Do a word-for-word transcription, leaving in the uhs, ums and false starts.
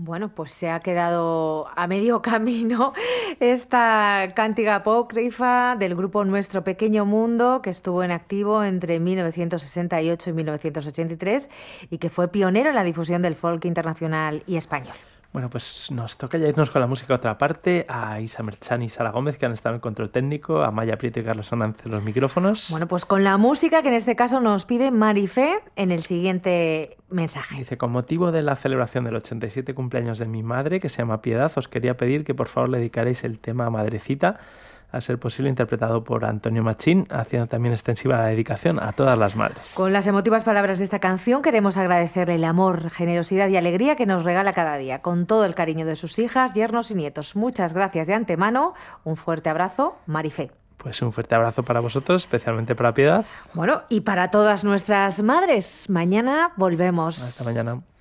Bueno, pues se ha quedado a medio camino esta cántiga apócrifa del grupo Nuestro Pequeño Mundo, que estuvo en activo entre mil novecientos sesenta y ocho y mil novecientos ochenta y tres y que fue pionero en la difusión del folk internacional y español. Bueno, pues nos toca ya irnos con la música a otra parte, a Isa Merchán y Sara Gómez, que han estado en el control técnico, a Maya Prieto y Carlos Hernández en los micrófonos. Bueno, pues con la música que en este caso nos pide Marifé en el siguiente mensaje. Dice, con motivo de la celebración del ochenta y siete cumpleaños de mi madre, que se llama Piedad, os quería pedir que por favor le dedicaréis el tema Madrecita, a ser posible interpretado por Antonio Machín, haciendo también extensiva la dedicación a todas las madres. Con las emotivas palabras de esta canción queremos agradecerle el amor, generosidad y alegría que nos regala cada día, con todo el cariño de sus hijas, yernos y nietos. Muchas gracias de antemano, un fuerte abrazo, Marifé. Pues un fuerte abrazo para vosotros, especialmente para Piedad. Bueno, y para todas nuestras madres. Mañana volvemos. Hasta mañana.